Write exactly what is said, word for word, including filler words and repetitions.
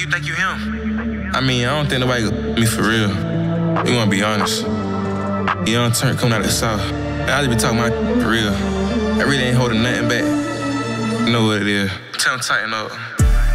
you think you him? I mean, I don't think nobody could me for real. We wanna be honest. Young Turk coming out of the South. I just be talking about for real. I really ain't holding nothing back. You know what it is. Tell him tighten up.